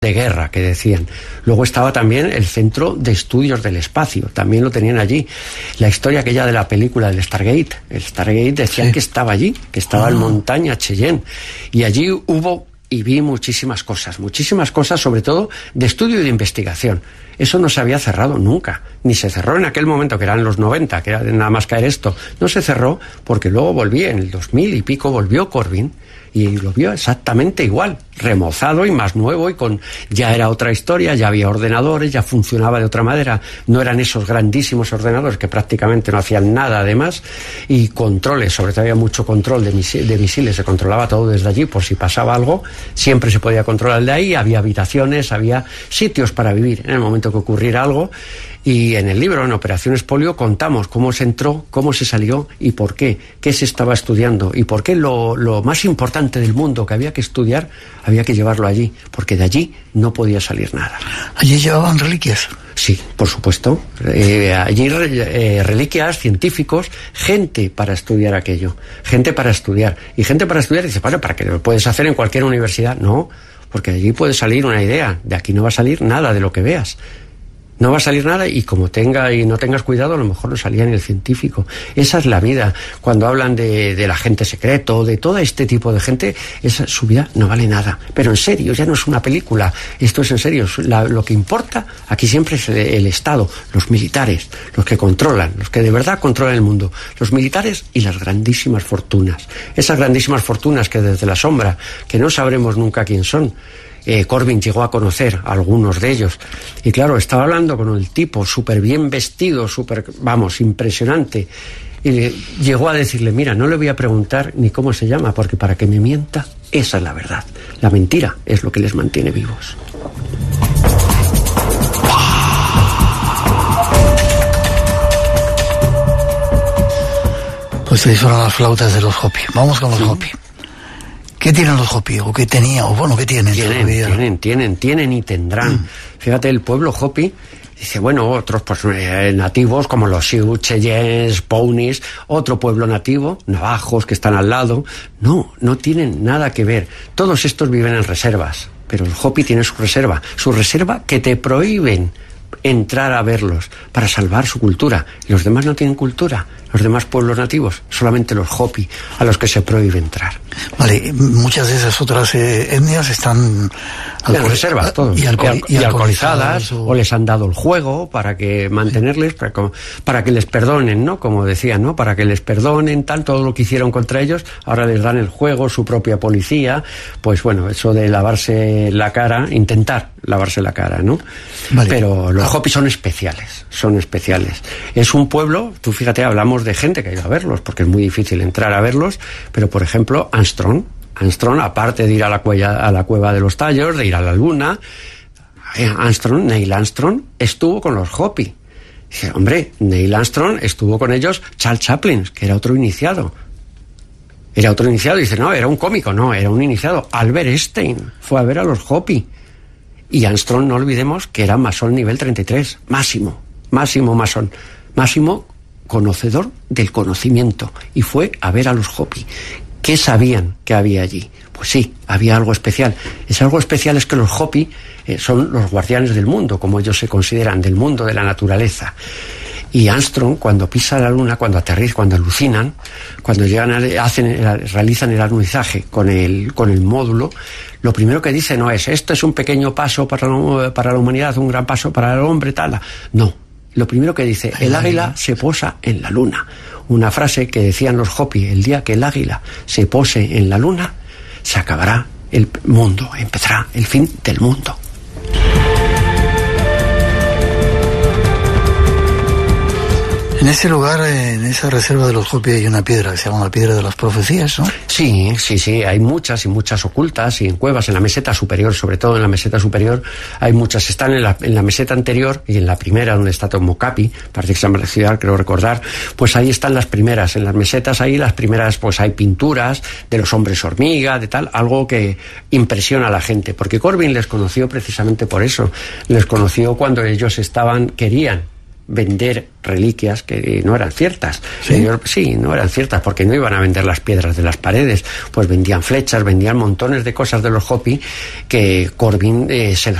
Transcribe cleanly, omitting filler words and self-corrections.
de guerra, que decían. Luego estaba también el Centro de Estudios del Espacio, también lo tenían allí. La historia aquella de la película del Stargate, el Stargate decían que estaba allí, que estaba en Montaña Cheyenne, y allí hubo y vi muchísimas cosas, sobre todo de estudio y de investigación. Eso no se había cerrado nunca, ni se cerró en aquel momento, que eran los 90, que era nada más caer esto. No se cerró porque luego volví, en el 2000 y pico, volvió Corbin y lo vio exactamente igual, remozado y más nuevo, y ya era otra historia, ya había ordenadores, ya funcionaba de otra manera, no eran esos grandísimos ordenadores que prácticamente no hacían nada además, y controles, sobre todo había mucho control de misiles, se controlaba todo desde allí, por si pasaba algo, siempre se podía controlar de ahí, había habitaciones, había sitios para vivir en el momento que ocurriera algo. Y en el libro, en Operación Expolio, contamos cómo se entró, cómo se salió y por qué se estaba estudiando y por qué lo más importante del mundo que había que estudiar, había que llevarlo allí, porque de allí no podía salir nada. ¿Allí llevaban reliquias? Sí, por supuesto. Allí reliquias, científicos, gente para estudiar aquello, gente para estudiar. Y gente para estudiar dice, bueno, ¿para qué lo puedes hacer en cualquier universidad? No, porque de allí puede salir una idea, de aquí no va a salir nada de lo que veas. No va a salir nada, y como no tengas cuidado, a lo mejor no salía en el científico. Esa es la vida. Cuando hablan de la agente secreto, de todo este tipo de gente, su vida no vale nada. Pero en serio, ya no es una película, esto es en serio. Lo que importa aquí siempre es el Estado, los militares, los que controlan, los que de verdad controlan el mundo. Los militares y las grandísimas fortunas. Esas grandísimas fortunas que desde la sombra, que no sabremos nunca quién son. Corbin llegó a conocer a algunos de ellos, y claro, estaba hablando con el tipo súper bien vestido, impresionante, y llegó a decirle, mira, no le voy a preguntar ni cómo se llama, porque para que me mienta, esa es la verdad. La mentira es lo que les mantiene vivos. Pues ahí fueron las flautas de los Hopi. Vamos con los Hopi. ¿Qué tienen los Hopi? ¿O qué tenía? O bueno, ¿qué tienen? Tienen y tendrán. Fíjate, el pueblo Hopi, dice, bueno, otros pues nativos como los Sioux, Cheyennes, Pawnees, otro pueblo nativo, navajos que están al lado. No tienen nada que ver. Todos estos viven en reservas, pero el Hopi tiene su reserva que te prohíben entrar a verlos para salvar su cultura. Y los demás no tienen cultura. Los demás pueblos nativos, solamente los Hopi, a los que se prohíbe entrar. Vale, muchas de esas otras etnias están en reserva, todo. Y alcoholizadas, o les han dado el juego para que mantenerles, para que les perdonen, ¿no? Como decían, ¿no? Para que les perdonen todo lo que hicieron contra ellos, ahora les dan el juego, su propia policía. Pues bueno, eso de lavarse la cara, intentar lavarse la cara, ¿no? Vale. Pero los Hopi son especiales. Es un pueblo, tú fíjate, hablamos de gente que ha ido a verlos, porque es muy difícil entrar a verlos, pero por ejemplo, Armstrong, aparte de ir a la cueva de los Tallos, de ir a la luna, Neil Armstrong estuvo con los Hopi. Dice, hombre, Neil Armstrong estuvo con ellos, Charles Chaplin, que era otro iniciado. Dice, no, era un cómico, no, era un iniciado. Albert Einstein fue a ver a los Hopi. Y Armstrong, no olvidemos que era masón nivel 33, máximo masón, máximo conocedor del conocimiento, y fue a ver a los Hopi. ¿Qué sabían que había allí? Pues sí, había algo especial. Algo especial es que los Hopi son los guardianes del mundo, como ellos se consideran, del mundo de la naturaleza. Y Armstrong, cuando pisa la luna, cuando aterriza, cuando alucinan, cuando realizan el alunizaje con el módulo, lo primero que dice no es, esto es un pequeño paso para la humanidad, un gran paso para el hombre, tal. No. Lo primero que dice, el águila se posa en la luna. Una frase que decían los Hopi, el día que el águila se pose en la luna, se acabará el mundo, empezará el fin del mundo. En ese lugar, en esa reserva de los Hopi, hay una piedra que se llama la Piedra de las Profecías, ¿no? Sí, hay muchas y muchas ocultas, y en cuevas, en la meseta superior, sobre todo en la meseta superior, hay muchas. Están en la meseta anterior y en la primera, donde está Tomocapi, parece que se llama la ciudad, creo recordar, pues ahí están las primeras. En las mesetas ahí, las primeras, pues hay pinturas de los hombres hormiga, de tal, algo que impresiona a la gente, porque Corbin les conoció precisamente por eso. Les conoció cuando ellos querían vender reliquias que no eran ciertas. ¿Sí? No eran ciertas, porque no iban a vender las piedras de las paredes, pues vendían flechas, vendían montones de cosas de los Hopi que Corbin se las